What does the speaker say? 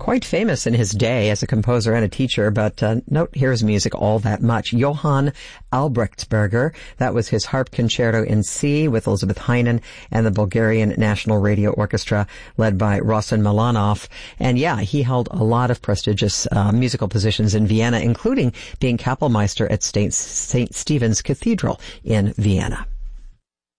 quite famous in his day as a composer and a teacher, but don't hear his music all that much. Johann Albrechtsberger, that was his harp concerto in C with Elizabeth Heinen and the Bulgarian National Radio Orchestra led by Rosen Milanov. And yeah, he held a lot of prestigious musical positions in Vienna, including being Kapellmeister at St. Stephen's Cathedral in Vienna.